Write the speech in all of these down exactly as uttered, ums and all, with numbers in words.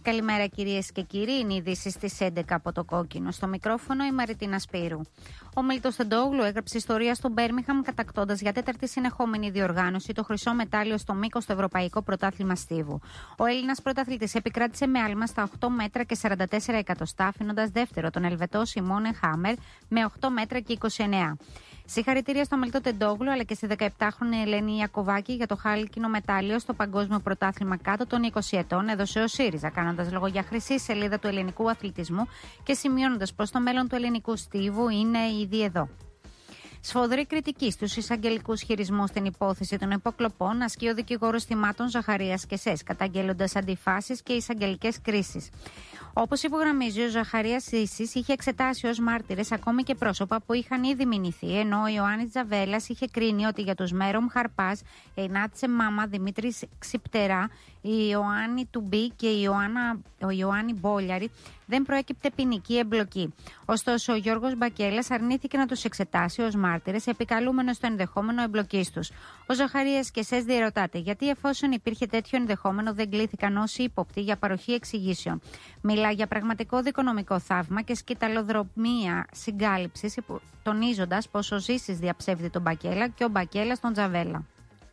Καλημέρα κυρίες και κύριοι, είναι οι ειδήσεις στις έντεκα από το Κόκκινο. Στο μικρόφωνο η Μαριτίνα Σπύρου. Ο Μιλτοστεντόγλου έγραψε ιστορία στο Μπέρμιχαμ κατακτώντας για τέταρτη συνεχόμενη διοργάνωση το χρυσό μετάλλιο στο μήκος στο Ευρωπαϊκό Πρωτάθλημα Στίβου. Ο Έλληνας πρωταθλητής επικράτησε με άλμα στα οκτώ μέτρα και σαράντα τέσσερα εκατοστά, αφήνοντας δεύτερο τον Ελβετό Σιμώνε Χάμερ με οκτώ μέτρα και είκοσι εννέα. Συγχαρητήρια στο Μιλτοστεντόγλου αλλά και στη δεκαεπτάχρονη Ελένη Ιακωβάκη για το χάλκινο μετάλλιο στο Παγκόσμιο Πρωτάθλημα κάτω των είκοσι ετών, έδωσε ο ΣΥΡΙΖΑ, κάνοντας λόγο για χρυσή σελίδα του ελληνικού αθλητισμού και σημειώνοντας πως το μέλλον του ελληνικού στίβου είναι ήδη εδώ. Σφοδρή κριτική στους εισαγγελικούς χειρισμούς στην υπόθεση των υποκλοπών ασκεί ο δικηγόρος θυμάτων Ζαχαρίας Κεσές, καταγγέλλοντας αντιφάσεις και εισαγγελικές κρίσεις. Όπως υπογραμμίζει ο Ζαχαρίας Σίσης, είχε εξετάσει ως μάρτυρες ακόμη και πρόσωπα που είχαν ήδη μηνυθεί, ενώ ο Ιωάννης Τζαβέλας είχε κρίνει ότι για τους Μέρομ Χαρπάς, Εινάτσε Μάμα, Δημήτρης Ξυπτερά, η Ιωάννη Τουμπή και η Ιωάννα, ο Ιωάννη Μπόλιαρη δεν προέκυπτε ποινική εμπλοκή. Ωστόσο, ο Γιώργος Μπακέλας αρνήθηκε να τους εξετάσει ως μάρτυρες, επικαλούμενος το ενδεχόμενο εμπλοκής τους. Ο Ζαχαρίας Κεσές διερωτάται γιατί, εφόσον υπήρχε τέτοιο ενδεχόμενο, δεν κλήθηκαν όσοι ύποπτοι για παροχή εξηγήσεων. Μιλά για πραγματικό δικονομικό θαύμα και σκυταλοδρομία συγκάλυψης, τονίζοντας πως ο Ζήσης διαψεύδει τον Μπακέλα και ο Μπακέλας τον Τζαβέλα.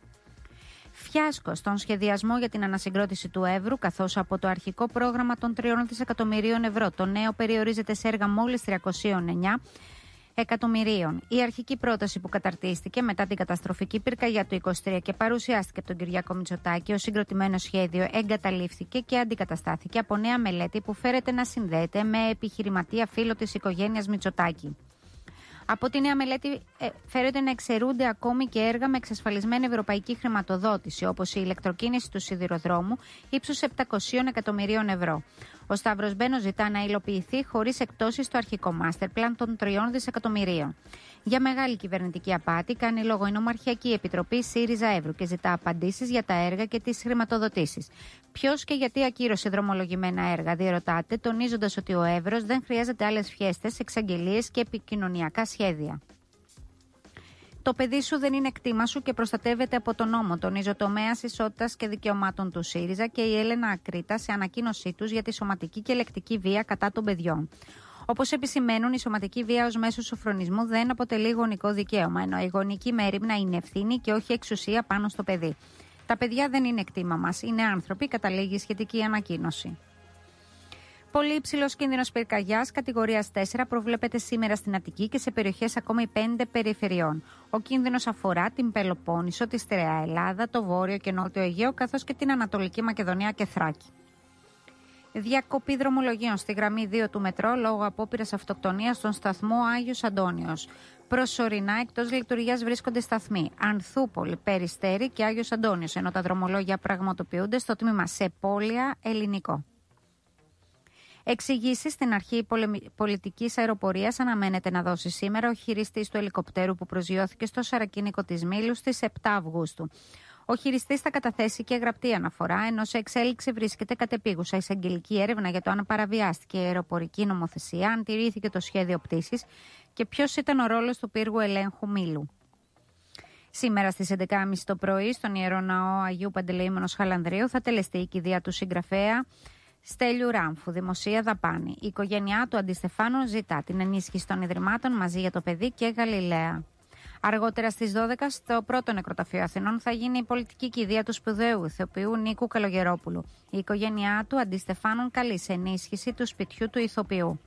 Φιάσκο στον σχεδιασμό για την ανασυγκρότηση του Εύρου, καθώς από το αρχικό πρόγραμμα των τριών δισεκατομμυρίων ευρώ το νέο περιορίζεται σε έργα μόλις τριακόσια εννέα εκατομμυρίων. Η αρχική πρόταση που καταρτίστηκε μετά την καταστροφική πυρκαγιά του είκοσι τρία και παρουσιάστηκε από τον Κυριάκο Μητσοτάκη ως συγκροτημένο σχέδιο εγκαταλείφθηκε και αντικαταστάθηκε από νέα μελέτη που φέρεται να συνδέεται με επιχειρηματία φίλο της οικογένειας Μητσοτάκη. Από τη νέα μελέτη ε, φέρεται να εξαιρούνται ακόμη και έργα με εξασφαλισμένη ευρωπαϊκή χρηματοδότηση, όπως η ηλεκτροκίνηση του σιδηροδρόμου ύψους επτακόσια εκατομμυρίων ευρώ. Ο Σταύρος Μπένος ζητά να υλοποιηθεί χωρίς εκπτώσεις στο αρχικό master plan των τριών δισεκατομμυρίων. Για μεγάλη κυβερνητική απάτη κάνει λόγο η Νομαρχιακή Επιτροπή ΣΥΡΙΖΑ Εύρου και ζητά απαντήσεις για τα έργα και τις χρηματοδοτήσεις. Ποιος και γιατί ακύρωσε δρομολογημένα έργα, διερωτάται, τονίζοντας ότι ο Εύρος δεν χρειάζεται άλλες φιέστες, εξαγγελίες και επικοινωνιακά σχέδια. Το παιδί σου δεν είναι κτήμα σου και προστατεύεται από τον νόμο, τονίζει ο τομέας ισότητας και δικαιωμάτων του ΣΥΡΙΖΑ και η Έλενα Ακρίτα σε ανακοίνωσή τους για τη σωματική και λεκτική βία κατά των παιδιών. Όπως επισημαίνουν, η σωματική βία ως μέσο σοφρονισμού δεν αποτελεί γονικό δικαίωμα, ενώ η γονική μέριμνα είναι ευθύνη και όχι εξουσία πάνω στο παιδί. Τα παιδιά δεν είναι κτήμα μας, είναι άνθρωποι, καταλήγει η σχετική ανακοίνωση. Πολύ υψηλός κίνδυνος πυρκαγιάς κατηγορίας τέσσερα προβλέπεται σήμερα στην Αττική και σε περιοχές ακόμη πέντε περιφερειών. Ο κίνδυνος αφορά την Πελοπόννησο, τη Στερεά Ελλάδα, το Βόρειο και Νότιο Αιγαίο, καθώς και την Ανατολική Μακεδονία και Θράκη. Διακοπή δρομολογίων στη γραμμή δύο του μετρό λόγω απόπειρας αυτοκτονίας στον σταθμό Άγιος Αντώνιος. Προσωρινά εκτός λειτουργίας βρίσκονται σταθμοί Ανθούπολη, Περιστέρη και Άγιος Αντώνιος, ενώ τα δρομολόγια πραγματοποιούνται στο τμήμα Σεπόλια Ελληνικό. Εξηγήσεις στην αρχή πολιτικής αεροπορίας αναμένεται να δώσει σήμερα ο χειριστής του ελικοπτέρου που προσγειώθηκε στο σαρακίνικο της Μήλου στις επτά Αυγούστου. Ο χειριστής θα καταθέσει και γραπτή αναφορά, ενώ σε εξέλιξη βρίσκεται κατεπίγουσα εισαγγελική έρευνα για το αν παραβιάστηκε η αεροπορική νομοθεσία, αν τηρήθηκε το σχέδιο πτήσης και ποιος ήταν ο ρόλος του πύργου ελέγχου Μήλου. Σήμερα στις έντεκα και μισή το πρωί, στον Ιερό Ναό Αγίου Παντελεήμονος Χαλανδρίου, θα τελεστεί η κηδεία του συγγραφέα Στέλιου Ράμφου, δημοσία δαπάνη. Η οικογένειά του Αντιστεφάνου ζητά την ενίσχυση των Ιδρυμάτων Μαζί για το Παιδί και Γαλιλαία. Αργότερα στις δώδεκα, στο πρώτο νεκροταφείο Αθηνών, θα γίνει η πολιτική κηδεία του σπουδαίου ηθοποιού Νίκου Καλογερόπουλου. Η οικογένειά του Αντιστεφάνων καλεί σε ενίσχυση του σπιτιού του ηθοποιού.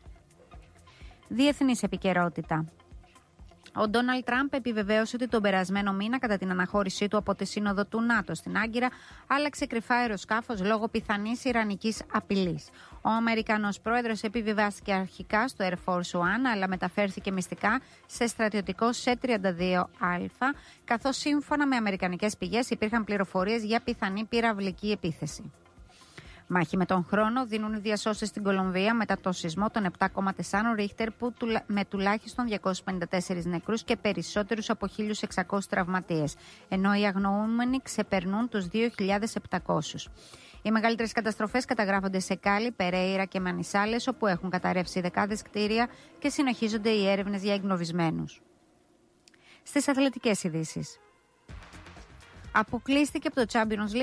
Διεθνής επικαιρότητα. Ο Ντόναλντ Τραμπ επιβεβαίωσε ότι τον περασμένο μήνα, κατά την αναχώρησή του από τη Σύνοδο του ΝΑΤΟ στην Άγκυρα, άλλαξε κρυφά αεροσκάφος λόγω πιθανής ιρανικής απειλής. Ο Αμερικανός πρόεδρος επιβιβάστηκε αρχικά στο Air Force One, αλλά μεταφέρθηκε μυστικά σε στρατιωτικό Σε τριάντα δύο Α, καθώς σύμφωνα με αμερικανικές πηγές υπήρχαν πληροφορίες για πιθανή πυραυλική επίθεση. Μάχη με τον χρόνο δίνουν οι διασώσεις στην Κολομβία μετά το σεισμό των επτά κόμμα τέσσερα Ρίχτερ που με τουλάχιστον διακόσιους πενήντα τέσσερις νεκρούς και περισσότερους από χίλιους εξακόσιους τραυματίες, ενώ οι αγνοούμενοι ξεπερνούν τους δύο χιλιάδες επτακόσιους. Οι μεγαλύτερες καταστροφές καταγράφονται σε Κάλι, Περέιρα και Μανισάλες, όπου έχουν καταρρεύσει δεκάδες κτίρια και συνεχίζονται οι έρευνες για εγκλωβισμένους. Στις αθλητικές ειδήσεις. Αποκλείστηκε από το Champions League